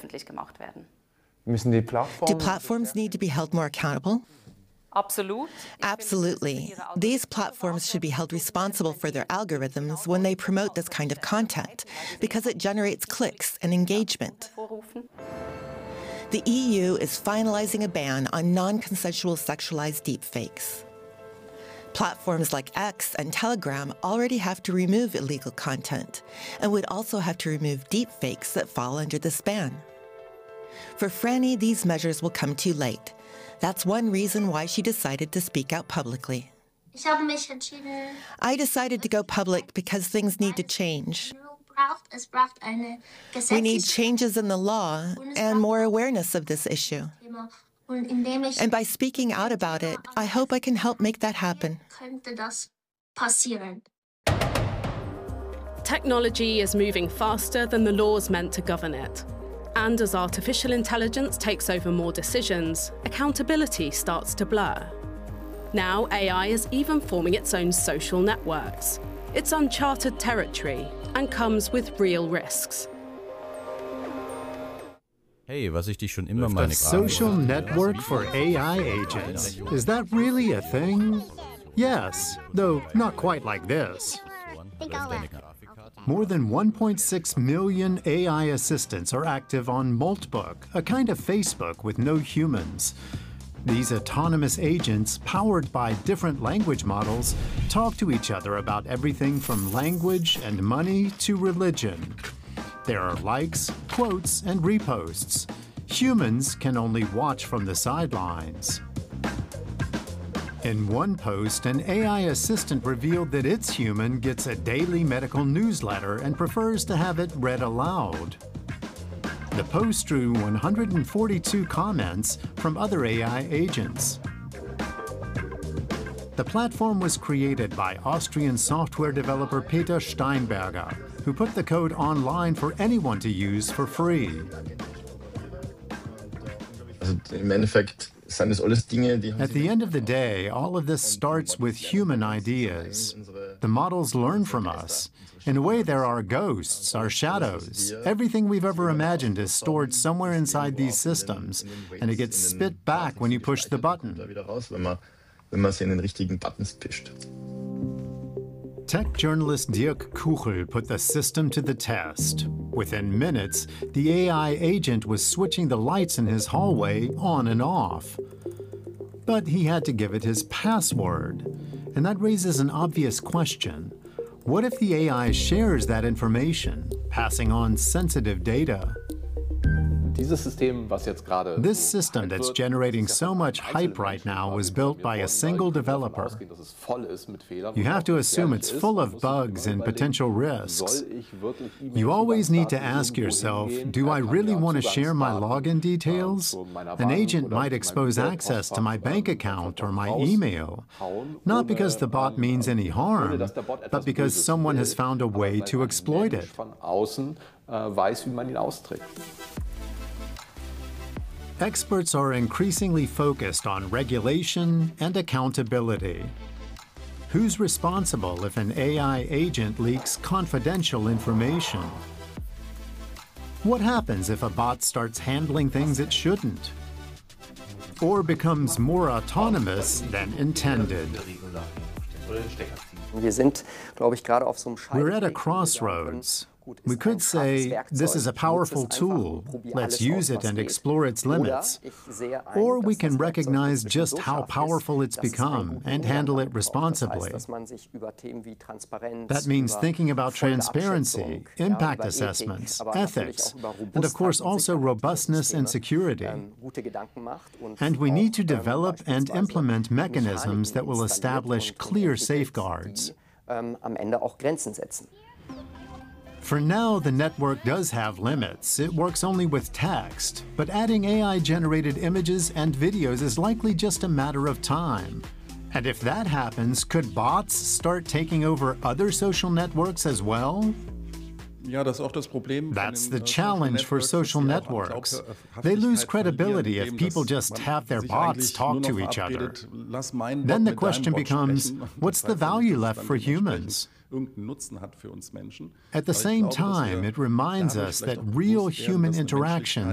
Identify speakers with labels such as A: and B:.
A: öffentlich gemacht werden.
B: Do platforms need to be held more accountable?
A: Absolut.
B: Absolutely. These platforms should be held responsible for their algorithms when they promote this kind of content, because it generates clicks and engagement. The EU is finalizing a ban on non-consensual sexualized deepfakes. Platforms like X and Telegram already have to remove illegal content and would also have to remove deepfakes that fall under this ban. For Franny, these measures will come too late. That's one reason why she decided to speak out publicly. I decided to go public because things need to change. We need changes in the law and more awareness of this issue. And by speaking out about it, I hope I can help make that happen.
C: Technology is moving faster than the laws meant to govern it. And as artificial intelligence takes over more decisions, accountability starts to blur. Now AI is even forming its own social networks. It's uncharted territory and comes with real risks.
D: Hey, was ich dich schon immer meine
E: social network for AI agents. Is that really a thing? Yes, though not quite like this. More than 1.6 million AI assistants are active on Moltbook, a kind of Facebook with no humans. These autonomous agents, powered by different language models, talk to each other about everything from language and money to religion. There are likes, quotes, and reposts. Humans can only watch from the sidelines. In one post, an AI assistant revealed that its human gets a daily medical newsletter and prefers to have it read aloud. The post drew 142 comments from other AI agents. The platform was created by Austrian software developer Peter Steinberger, who put the code online for anyone to use for free. At the end of the day, all of this starts with human ideas. The models learn from us. In a way, they're our ghosts, our shadows. Everything we've ever imagined is stored somewhere inside these systems, and it gets spit back when you push the button. Tech journalist Dirk Kuchel put the system to the test. Within minutes, the AI agent was switching the lights in his hallway on and off. But he had to give it his password. And that raises an obvious question. What if the AI shares that information, passing on sensitive data?
F: This
E: system that's generating so much hype right now was built by a single developer. You have to assume it's full of bugs and potential risks. You always need to ask yourself, do I really want to share my login details? An agent might expose access to my bank account or my email, not because the bot means any harm, but because someone has found a way to exploit it. Experts are increasingly focused on regulation and accountability. Who's responsible if an AI agent leaks confidential information? What happens if a bot starts handling things it shouldn't? Or becomes more autonomous than intended? We're at a crossroads. We could say, this is a powerful tool, let's use it and explore its limits. Or we can recognize just how powerful it's become and handle it responsibly. That means thinking about transparency, impact assessments, ethics, and of course also robustness and security. And we need to develop and implement mechanisms that will establish clear safeguards. For now, the network does have limits. It works only with text, but adding AI-generated images and videos is likely just a matter of time. And if that happens, could bots start taking over other social networks as well? That's the challenge for social networks. They lose credibility if people just have their bots talk to each other. Then the question becomes, what's the value left for humans? At the same time, it reminds us that real human interaction